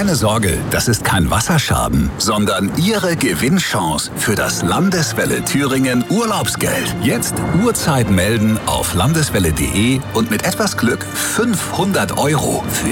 Keine Sorge, das ist kein Wasserschaden, sondern Ihre Gewinnchance für das Landeswelle Thüringen Urlaubsgeld. Jetzt Uhrzeit melden auf landeswelle.de und mit etwas Glück 500 € für